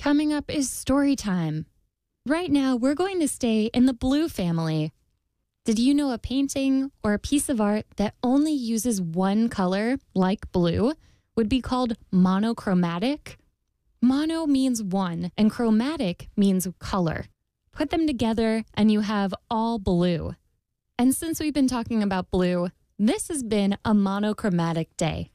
Coming up is story time. Right now, we're going to stay in the blue family. Did you know a painting or a piece of art that only uses one color, like blue, would be called monochromatic? Mono means one, and chromatic means color. Put them together, and you have all blue. And since we've been talking about blue, this has been a monochromatic day.